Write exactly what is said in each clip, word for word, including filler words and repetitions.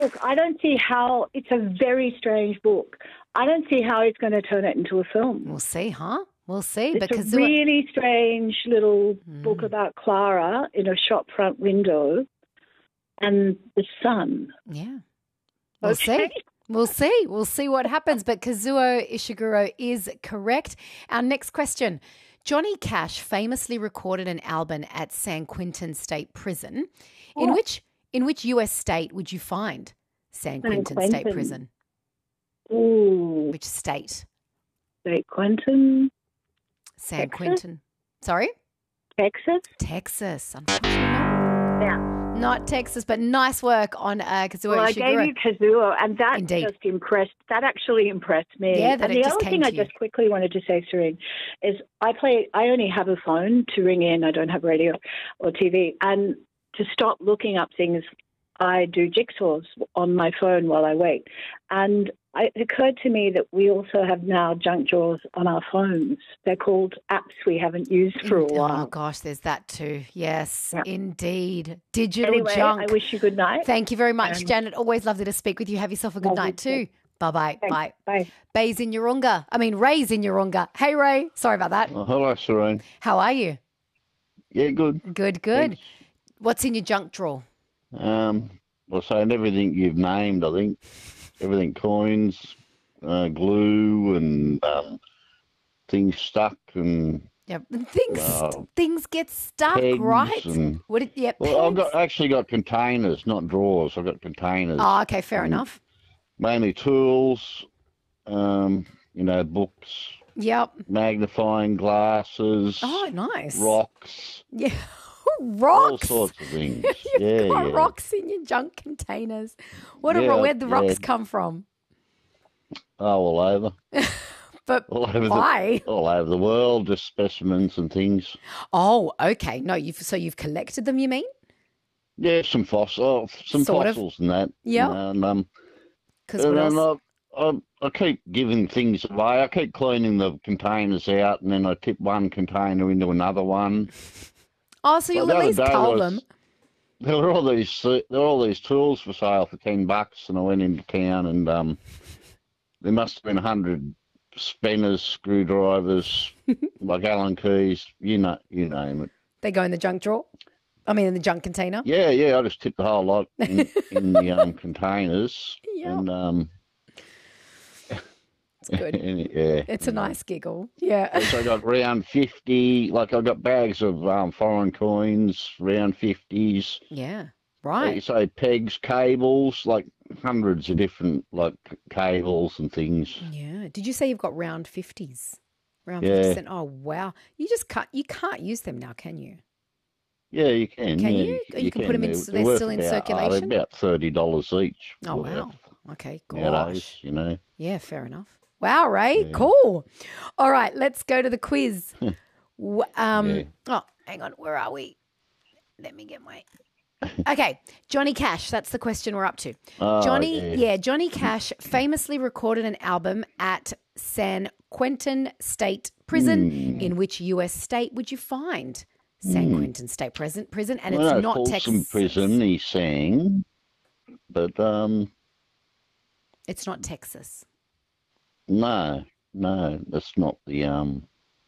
Look, I don't see how – it's a very strange book. I don't see how he's going to turn it into a film. We'll see, huh? We'll see. It's because a really strange little mm. book about Clara in a shop front window and the sun. Yeah. We'll okay. see. We'll see. We'll see what happens. But Kazuo Ishiguro is correct. Our next question. Johnny Cash famously recorded an album at San Quentin State Prison. In oh. which in which U S state would you find San Quentin, San Quentin. State Prison? Ooh. Which state? State Quentin. San Texas? Quentin. Sorry? Texas. Texas. Unfortunately not. Yeah. Not Texas, but nice work on uh, Kazuo Well, I Ishiguro. gave you Kazuo, and that Indeed. just impressed. That actually impressed me. Yeah, that and it the just other came thing to I you. just quickly wanted to say, Serene, is I play. I only have a phone to ring in. I don't have radio or T V, and to stop looking up things, I do jigsaws on my phone while I wait. And it occurred to me that we also have now junk drawers on our phones. They're called apps we haven't used for a while. Oh, gosh, there's that too. Yes, yeah. Indeed. Digital anyway, junk. I wish you good night. Thank you very much, um, Janet. Always lovely to speak with you. Have yourself a good night too. Bye-bye. Thanks. Bye. Bye. Bay's in Urunga. I mean, Ray's in Urunga. Hey, Ray. Sorry about that. Oh, hello, Serene. How are you? Yeah, good. Good, good. Thanks. What's in your junk drawer? Um, well, saying everything you've named, I think. Everything coins, uh, glue, and um, things stuck, and Yeah, things uh, things get stuck, pegs right? and- What? Did, yeah, well, I've pegs. got actually got containers, not drawers. I've got containers. Oh, okay, fair And enough. Mainly tools, um, you know, books, Yep. magnifying glasses, Oh, nice. rocks, Yeah. all Rocks. sorts of things. You've yeah, got yeah. rocks in your junk containers. What are, Yeah, where'd the rocks yeah. come from? Oh, all over. But All over why? the all over the world, just specimens and things. Oh, okay. No, you've so you've collected them, you mean? Yeah, some fossil, some Sort of. fossils and that. Yeah. And um, Because and what then else? I, I I keep giving things away. I keep cleaning the containers out, and then I tip one container into another one. Oh, so you'll Well, at the least other day cull was- them. There were all these there were all these tools for sale for ten bucks, and I went into town, and um, there must have been a hundred spinners, screwdrivers, like Allen keys, you know, you name it. They go in the junk drawer. I mean, in the junk container. Yeah, yeah. I just tipped the whole lot in, in the um, containers, Yeah. and um, It's good. and, yeah. It's a nice giggle. Yeah. So I got round fifty, like I got bags of um, foreign coins, round fifties. Yeah. Like you Right. say, pegs, cables, like hundreds of different like c- cables and things. Yeah. Did you say you've got round fifties? Round Yeah. fifty cent. Oh wow. You just can't. You can't use them now, can you? Yeah, you can. Can yeah, you? You can put 'em in- They're- they're worth still in about, oh, circulation? they're about thirty dollars each. Oh worth wow. Okay. Nowadays, Gosh. you know. Yeah. Fair enough. Wow, Ray. Yeah. Cool. All right. Let's go to the quiz. W- um. Yeah. Oh, hang on. Where are we? Let me get my. Okay, Johnny Cash. That's the question we're up to. Oh, Johnny, yeah. yeah, Johnny Cash famously recorded an album at San Quentin State Prison. Hmm. In which U S state would you find San Quentin State Prison? Prison, and Well, it's no, not Folsom Texas. Prison, he sang, but um, It's not Texas. no, no, that's not the um.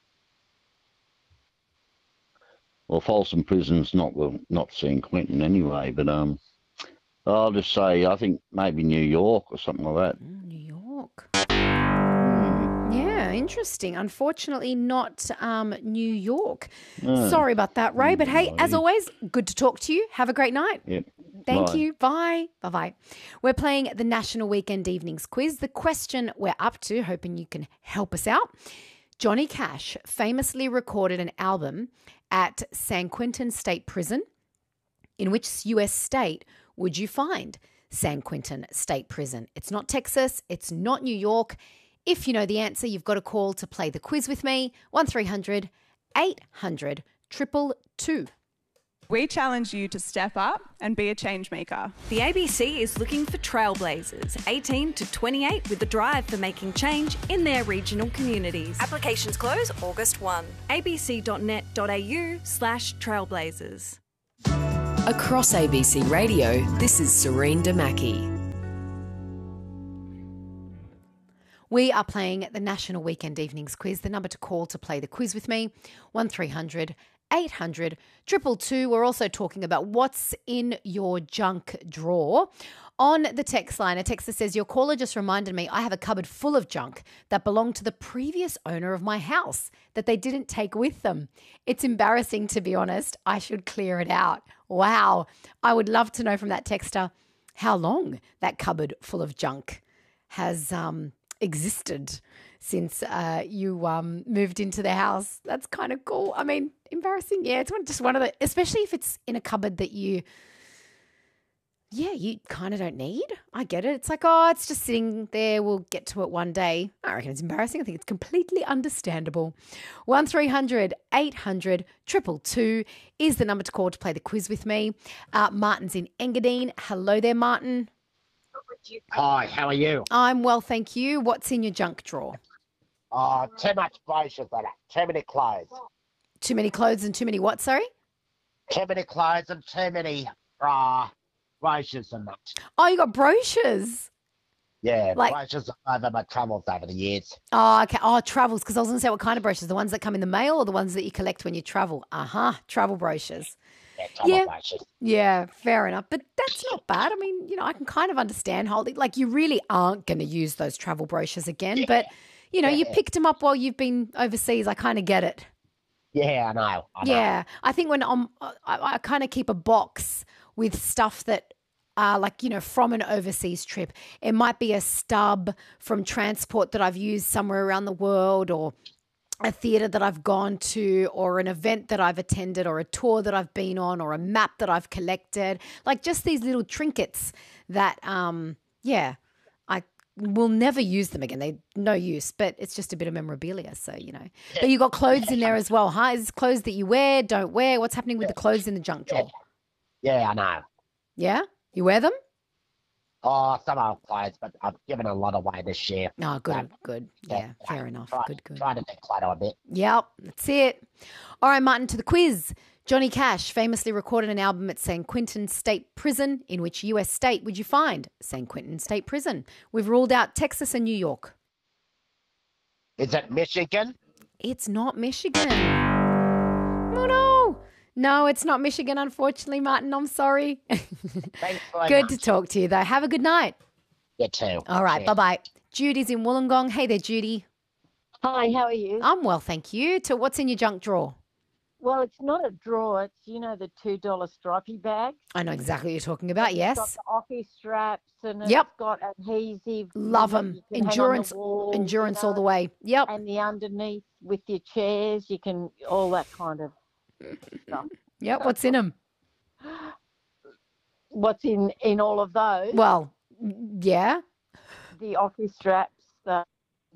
Well, Folsom Prison's not the not San Quentin anyway, but um, I'll just say I think maybe New York or something like that. Mm, New York. Hmm. Yeah, interesting. Unfortunately, not um, New York. No. Sorry about that, Ray. But hey, as Alrighty. always, good to talk to you. Have a great night. Yep. Thank Bye. you. Bye. Bye-bye. We're playing the National Weekend Evenings Quiz. The question we're up to, hoping you can help us out. Johnny Cash famously recorded an album at San Quentin State Prison. In which U S state would you find San Quentin State Prison? It's not Texas. It's not New York. If you know the answer, you've got a call to play the quiz with me. one three hundred eight hundred two two two. We challenge you to step up and be a change maker. The A B C is looking for trailblazers, eighteen to twenty-eight, with the drive for making change in their regional communities. Applications close August first. abc.net.au slash trailblazers. Across A B C Radio, this is Serene Damaki. We are playing the National Weekend Evenings Quiz. The number to call to play the quiz with me, one three hundred eight hundred two two two. We're also talking about what's in your junk drawer. On the text line, a texter says, your caller just reminded me I have a cupboard full of junk that belonged to the previous owner of my house that they didn't take with them. It's embarrassing, to be honest. I should clear it out. Wow. I would love to know from that texter how long that cupboard full of junk has um, existed since uh, you um, moved into the house. That's kind of cool. I mean, embarrassing. Yeah, it's one, just one of the, especially if it's in a cupboard that you, yeah, you kind of don't need. I get it. It's like, oh, it's just sitting there. We'll get to it one day. I reckon it's embarrassing. I think it's completely understandable. one three hundred eight hundred two two two is the number to call to play the quiz with me. Uh, Martin's in Engadine. Hello there, Martin. Hi, how are you? I'm well, thank you. What's in your junk drawer? Oh, too much brochures on it. Too many clothes. Too many clothes and too many what, sorry? Too many clothes and too many uh, brochures and that. Oh, you got brochures. Yeah, Like- brochures over my travels over the years. Oh, okay. Oh, travels, because I was going to say what kind of brochures? The ones that come in the mail or the ones that you collect when you travel? Uh-huh, travel brochures. Yeah, travel Yeah. brochures. Yeah, fair enough. But that's not bad. I mean, you know, I can kind of understand holding, like you really aren't going to use those travel brochures again, but, you know, you Yeah. picked them up while you've been overseas. I kind of get it. Yeah, I know. I know. Yeah, I think when I'm, I, I kind of keep a box with stuff that are like, you know, from an overseas trip. It might be a stub from transport that I've used somewhere around the world, or a theatre that I've gone to, or an event that I've attended, or a tour that I've been on, or a map that I've collected. Like just these little trinkets that, um, yeah, I will never use them again. They're no use, but it's just a bit of memorabilia. So, you know, but you got clothes in there as well, huh? Is this clothes that you wear, don't wear? What's happening with the clothes in the junk drawer? Yeah, I know. Yeah? You wear them? Oh, some old clothes, but I've given a lot away this year. Oh, good, Um, good. yeah, Yeah, fair enough. Try, Good, good. Trying to declutter a bit. Yep, that's it. All right, Martin, to the quiz. Johnny Cash famously recorded an album at San Quentin State Prison. In which U S state would you find San Quentin State Prison? We've ruled out Texas and New York. Is it Michigan? It's not Michigan. Oh, no. No, it's not Michigan, unfortunately, Martin. I'm sorry. Thanks very Good much. to talk to you, though. Have a good night. You too. All right, Cheers. bye-bye. Judy's in Wollongong. Hey there, Judy. Hi, how are you? I'm well, thank you. To what's in your junk drawer? Well, it's not a drawer. It's, you know, the two dollar stripy bags. I know exactly what you're talking about, It's yes. got the Ocky straps and it's Yep. got adhesive. Love that them. you can hang on the Endurance, wall, you endurance all know, the way. Yep. And the underneath with your chairs, you can, all that kind of stuff. Yep. What's in them? What's in, in all of those? Well, yeah. The Ocky straps, the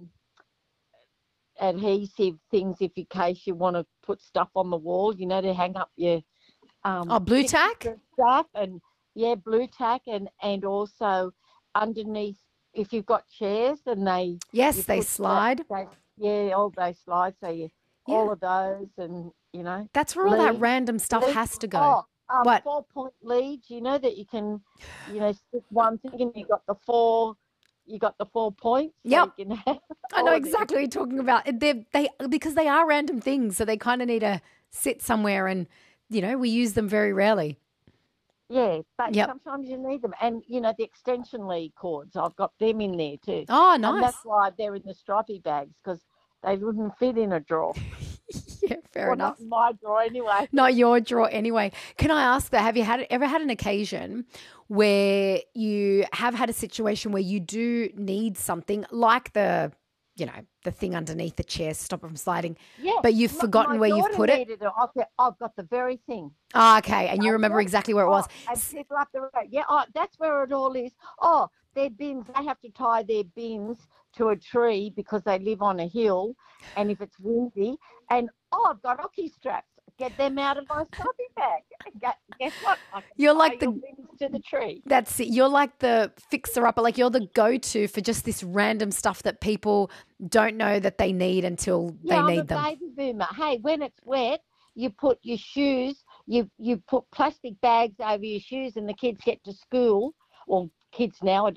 adhesive things if in case you want to put stuff on the wall, you know, to hang up your um Oh, blue pictures tack? and stuff, and yeah, blue tack, and and also underneath if you've got chairs and they Yes, you they put that- slide. they- yeah, all they slide, so you Yeah. all of those, and you know, That's where all that lead- random stuff lead- has to go. Oh, um, What? four point leads, you know, that you can, you know, stick one thing and you got the four, you got the four points. so Yep. you can have I know all of it. exactly what you're talking about. They they because they are random things, so they kind of need to sit somewhere, and you know we use them very rarely. Yeah, but Yep. sometimes you need them. And, you know, the extension lead cords, I've got them in there too. Oh, And nice. that's why they're in the stripy bags, because they wouldn't fit in a drawer. Yeah, fair Well, enough. not in my drawer anyway. Not your drawer anyway. Can I ask that? Have you had ever had an occasion where you have had a situation where you do need something like the, you know, the thing underneath the chair to stop it from sliding, Yeah. but you've my- forgotten my where you've daughter put it? needed I've got, I've got the very thing. Oh, okay, and you I remember know. exactly where it was. Oh, and people up the road. Yeah, oh, that's where it all is. Oh, their bins, they have to tie their bins to a tree because they live on a hill, and if it's windy, and oh, I've got hockey straps. Get them out of my shopping bag. Gu- Guess what? I can You're tie like the- your bins to the tree. That's it. You're like the fixer-upper. Like you're the go-to for just this random stuff that people don't know that they need until Yeah, they I'm need a them. baby boomer. Hey, when it's wet, you put your shoes, you you put plastic bags over your shoes, and the kids get to school, or kids nowadays.